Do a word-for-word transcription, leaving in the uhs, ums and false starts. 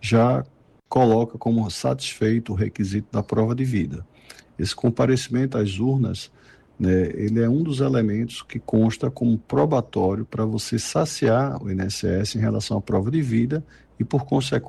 já coloca como satisfeito o requisito da prova de vida. Esse comparecimento às urnas, né, ele é um dos elementos que consta como probatório para você saciar o I N S S em relação à prova de vida e, por consequência,